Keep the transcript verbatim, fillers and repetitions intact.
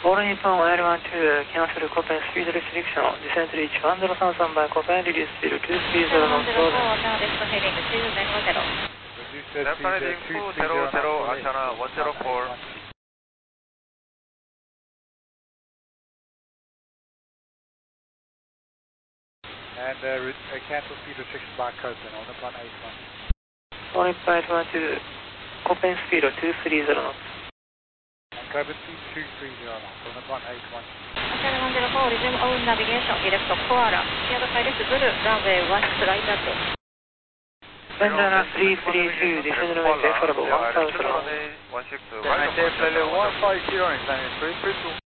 All Nippon one one two, cancel Copen speed restriction, descent reach one zero three three by Copen, reduce speed two three zero knots. Japan heading two zero zero, Ashana one zero four. And uh, uh, cancel speed restriction by Copen on Nippon eight one. All Nippon eight one two, Copen speed two three zero knots. And Copen speed two three zero knots on Nippon eight one. Ashana one zero four, resume own navigation, direct Koala. Clear the pilot, good, runway one right at it. Bandana three three two, descend runway favorable one thousand. one six, right. one five zero, inclining three three two.